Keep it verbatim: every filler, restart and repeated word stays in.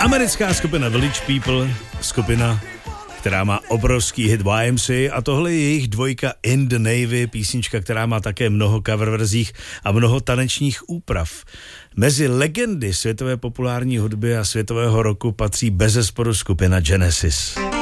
Americká skupina Village People, skupina, která má obrovský hit Y M C A, a tohle je jejich dvojka In the Navy, písnička, která má také mnoho cover verzích a mnoho tanečních úprav. Mezi legendy světové populární hudby a světového roku patří bezesporu skupina Genesis.